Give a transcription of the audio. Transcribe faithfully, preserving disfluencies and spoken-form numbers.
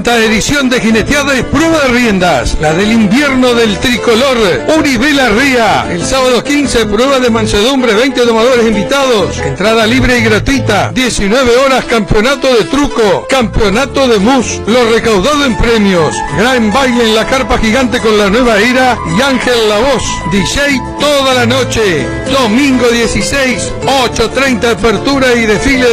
quinta edición de jineteada y prueba de riendas, la del invierno del tricolor, Uribela Ría. El sábado quince, prueba de mansedumbre, veinte domadores invitados, entrada libre y gratuita, diecinueve horas, campeonato de truco, campeonato de mus, lo recaudado en premios, gran baile en la carpa gigante con la nueva ira y Ángel La Voz, D J toda la noche, domingo dieciséis, ocho treinta apertura y desfile